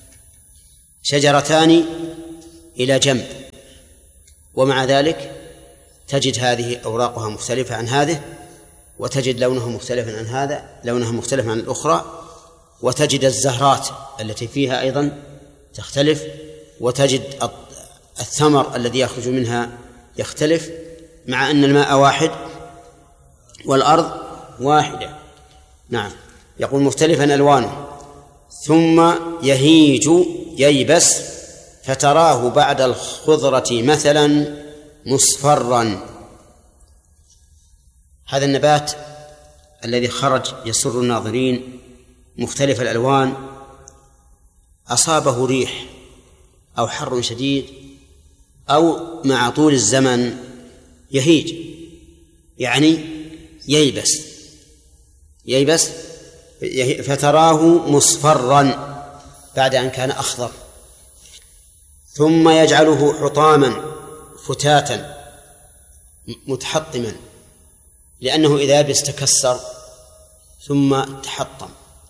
شجرتان إلى جنب ومع ذلك تجد هذه أوراقها مختلفة عن هذه، وتجد لونها مختلفا عن هذا لونها مختلف عن الأخرى، وتجد الزهرات التي فيها أيضا تختلف، وتجد الثمر الذي يخرج منها يختلف، مع أن الماء واحد والأرض واحدة. نعم. يقول مختلفا ألوانه ثم يهيج ييبس فتراه بعد الخضرة مثلا مصفرا. هذا النبات الذي خرج يسر الناظرين مختلف الألوان أصابه ريح أو حر شديد أو مع طول الزمن يهيج، يعني ييبس ييبس فتراه مصفرا بعد أن كان أخضر، ثم يجعله حطاما فتاتا متحطما، لأنه إذا يبس تكسر ثم تحطم.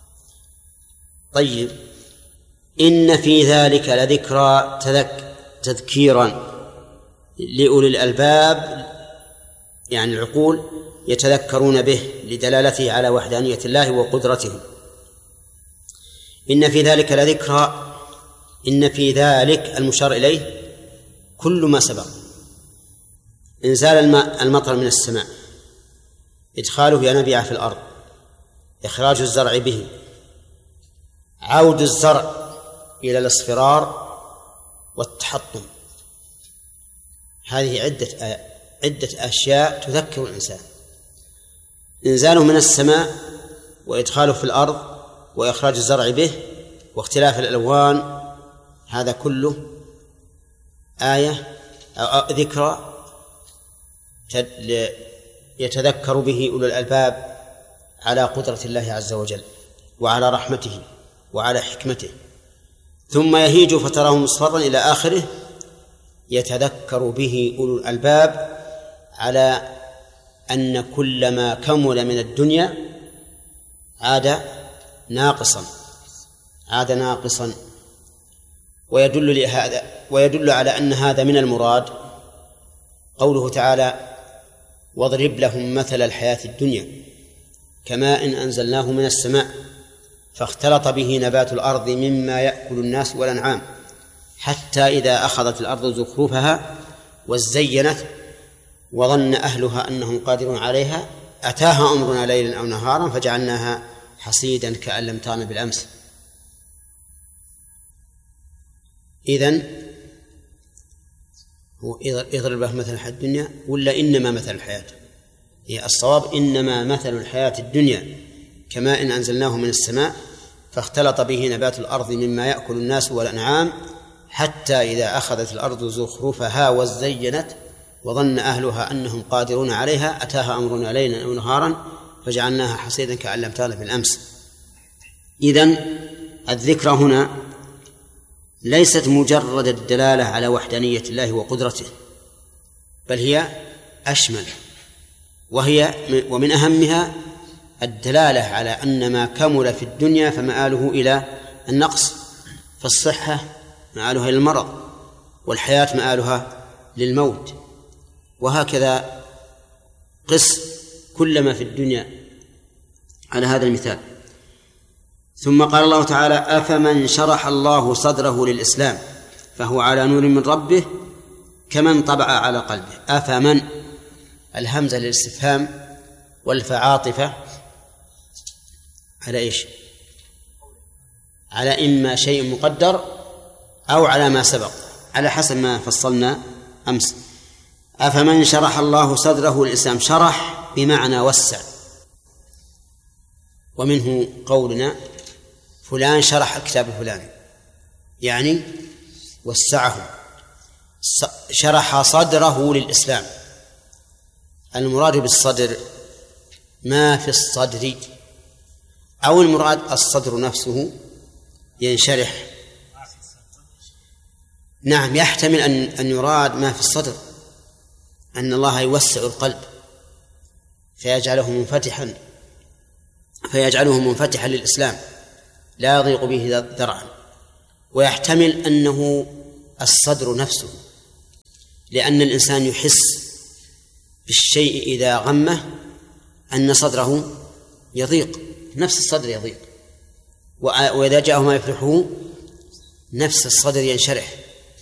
طيب، إن في ذلك لذكرى تذك تذكيرا لأولي الألباب، يعني العقول يتذكرون به لدلالته على وحدانية الله وقدرته. إن في ذلك لذكرى، إن في ذلك المشار إليه كل ما سبق: إنزال الماء المطر من السماء، إدخاله ينابيع في الأرض، إخراج الزرع به، عود الزرع إلى الاصفرار والتحطم. هذه عدة عدة أشياء تذكر الإنسان: إنزاله من السماء، وإدخاله في الأرض، وإخراج الزرع به، واختلاف الألوان، هذا كله آية أو ذكرى يتذكر به أولو الألباب على قدرة الله عز وجل وعلى رحمته وعلى حكمته. ثم يهيج فتراه مصفرا إلى آخره، يتذكر به أولو الألباب على أن كل ما كمل من الدنيا عاد ناقصا عاد ناقصا ويدل لهذا ويدل على أن هذا من المراد قوله تعالى: واضرب لهم مثل الحياة الدنيا كماء أنزلناه من السماء فاختلط به نبات الأرض مما يأكل الناس والأنعام حتى إذا أخذت الأرض زخرفها وزينت وظن أهلها أنهم قادرون عليها أتاها أمرنا ليلا أو نهارا فجعلناها حصيدا كأن لم تغن بالأمس. إذن هو يضرب له مثل الحياة الدنيا ولا إنما مثل الحياة؟ هي الصواب إنما مثل الحياة الدنيا كماء أنزلناه من السماء فاختلط به نبات الأرض مما يأكل الناس والأنعام حتى إذا أخذت الأرض زخرفها وزينت وظن أهلها أنهم قادرون عليها أتاها أمرنا ليلا أو نهارا فجعلناها حصيدا كأن لم تغن بالأمس. إذن الذكرى هنا ليست مجرد الدلالة على وحدانية الله وقدرته، بل هي أشمل، وهي ومن أهمها الدلالة على أن ما كمل في الدنيا فمآله إلى النقص، فالصحة مآلها إلى المرض، والحياة مآلها للموت، وهكذا قس كل ما في الدنيا على هذا المثال. ثم قال الله تعالى: أفمن شرح الله صدره للإسلام فهو على نور من ربه كمن طبع على قلبه. أفمن، الهمزة للاستفهام والفعاطفة على إيش؟ على إما شيء مقدر أو على ما سبق، على حسب ما فصلنا أمس. أفمن شرح الله صدره للإسلام، شرح بمعنى وسع، ومنه قولنا فلان شرح الكتاب الفلاني، يعني وسعه، شرح صدره للإسلام. المراد بالصدر ما في الصدر، أو المراد الصدر نفسه ينشرح. نعم، يحتمل أن أن يراد ما في الصدر، أن الله يوسع القلب فيجعله منفتحا فيجعله منفتحا للإسلام، لا يضيق به ذرعا. ويحتمل أنه الصدر نفسه، لأن الإنسان يحس بالشيء إذا غمه أن صدره يضيق، نفس الصدر يضيق، وإذا جاءه ما يفرحه نفس الصدر ينشرح.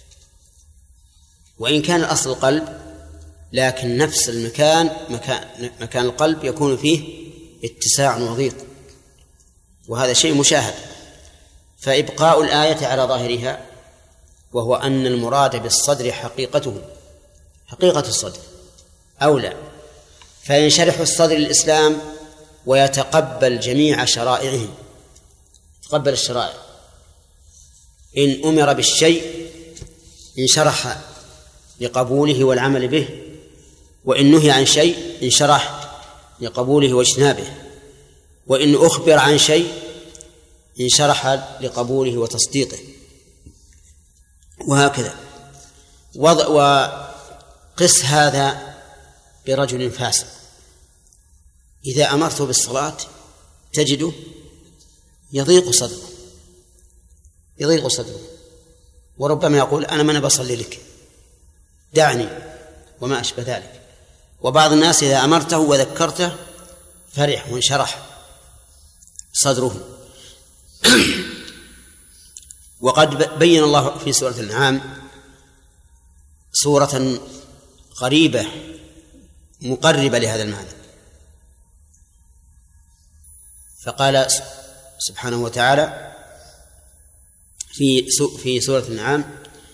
وإن كان الأصل القلب، لكن نفس المكان مكان, مكان القلب يكون فيه اتساع وضيق، وهذا شيء مشاهد. فإبقاء الآية على ظاهرها، وهو أن المراد بالصدر حقيقته حقيقة الصدر أولى، فينشرح الصدر للإسلام ويتقبل جميع شرائعه، يتقبل الشرائع. إن أمر بالشيء انشرح لقبوله والعمل به، وإن نهي عن شيء انشرح لقبوله واجتنابه، وإن أخبر عن شيء انشرح لقبوله وتصديقه، وهكذا. وقس هذا برجل فاسق، إذا أمرته بالصلاة تجده يضيق صدره يضيق صدره وربما يقول أنا من بصلي لك، دعني، وما أشبه ذلك. وبعض الناس إذا أمرته وذكرته فرح وانشرح صدره. وقد بين الله في سورة الأنعام سورة قريبة مقربة لهذا المعنى، فقال سبحانه وتعالى في في سورة الأنعام: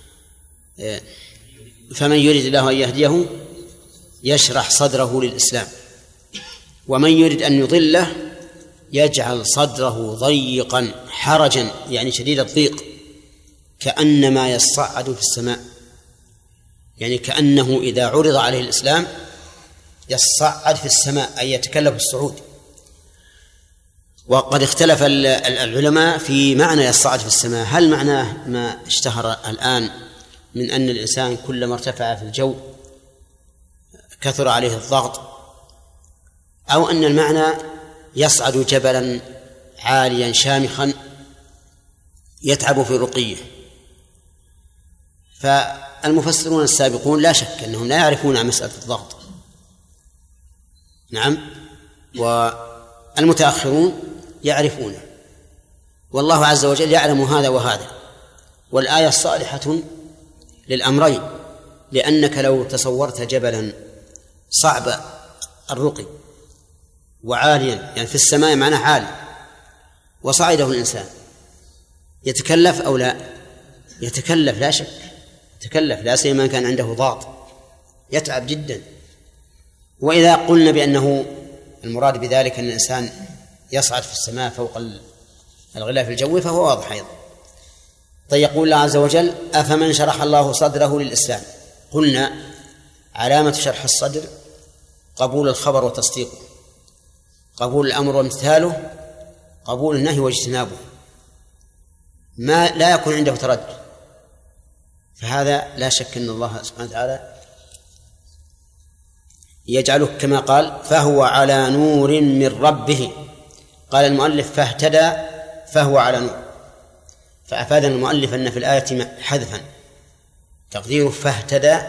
فمن يريد الله أن يهديه يشرح صدره للإسلام، ومن يريد أن يضله يجعل صدره ضيقا حرجا، يعني شديد الضيق، كأنما يصعد في السماء، يعني كأنه إذا عرض عليه الإسلام يصعد في السماء، أي يتكلف الصعود. وقد اختلف العلماء في معنى يصعد في السماء، هل معناه ما اشتهر الآن من أن الإنسان كلما ارتفع في الجو كثر عليه الضغط، أو أن المعنى يصعد جبلا عاليا شامخا يتعب في رقيه؟ فالمفسرون السابقون لا شك أنهم لا يعرفون عن مسألة الضغط، نعم، والمتأخرون يعرفونه، والله عز وجل يعلم هذا وهذا. والآية صالحة للأمرين، لأنك لو تصورت جبلا صعب الرقي وعاليا، يعني في السماء معناه عالي، وصعده الإنسان يتكلف أو لا؟ يتكلف لا شك، يتكلف، لا سيما كان عنده ضغط يتعب جدا. وإذا قلنا بأنه المراد بذلك أن الإنسان يصعد في السماء فوق الغلاف الجوي فهو واضح أيضا. طيب، يقول الله عز وجل: أفمن شرح الله صدره للإسلام. قلنا علامة شرح الصدر قبول الخبر وتصديقه، قبول الأمر وامتثاله، قبول النهي واجتنابه، ما لا يكون عنده تردد. فهذا لا شك أن الله سبحانه وتعالى يجعله كما قال: فهو على نور من ربه. قال المؤلف: فاهتدى فهو على نور، فأفادنا المؤلف أن في الآية حذفا، تقديره فاهتدى،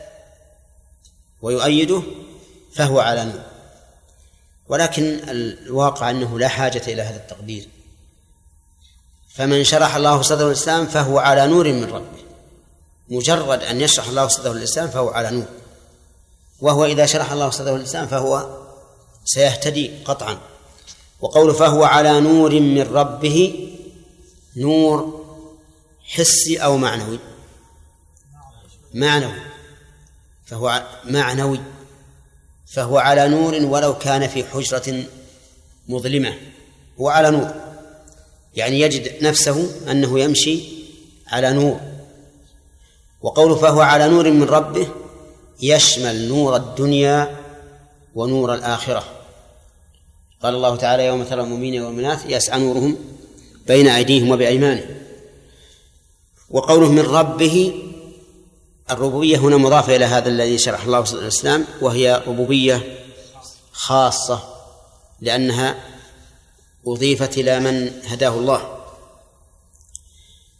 ويؤيده فهو على نور. ولكن الواقع أنه لا حاجة إلى هذا التقدير، فمن شرح الله صدره الإسلام فهو على نور من ربه، مجرد أن يشرح الله صدره الإسلام فهو على نور، وهو إذا شرح الله صدره الإسلام فهو سيهتدي قطعا. وقول فهو على نور من ربه، نور حسي أو معنوي؟ معنوي، فهو معنوي، فهو على نور ولو كان في حجرة مظلمة، هو على نور، يعني يجد نفسه أنه يمشي على نور. وقول فهو على نور من ربه يشمل نور الدنيا ونور الآخرة. قال الله تعالى: يوم ترى المؤمنين والمؤمنات يسعى نورهم بين أيديهم وبأيمانهم. وقوله من ربه، الربوبية هنا مضافة إلى هذا الذي شرح الله صدر الإسلام، وهي ربوبية خاصة لأنها أضيفت إلى من هداه الله،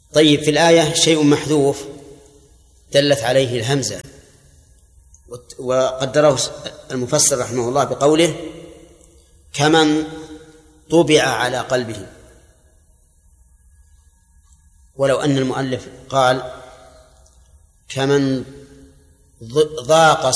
طيب في الآية شيء محذوف دلت عليه الهمزة، وقدره المفسر رحمه الله بقوله كمن طبع على قلبه، ولو أن المؤلف قال كمن ضاق